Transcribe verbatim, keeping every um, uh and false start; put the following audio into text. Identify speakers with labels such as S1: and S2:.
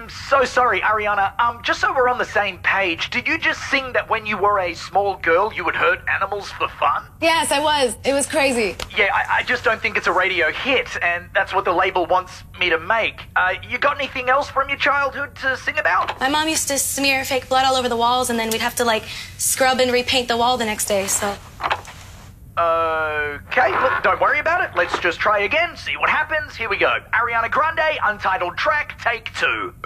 S1: I'm so sorry, Ariana. Um, just so we're on the same page, did you just sing that when you were a small girl you would hurt animals for fun?
S2: Yes, I was. It was crazy.
S1: Yeah, I, I just don't think it's a radio hit, and that's what the label wants me to make. Uh, you got anything else from your childhood to sing about?
S2: My mom used to smear fake blood all over the walls, and then we'd have to, like, scrub and repaint the wall the next day, so...
S1: Okay, look, don't worry about it. Let's just try again, see what happens. Here we go. Ariana Grande, Untitled Track, take two.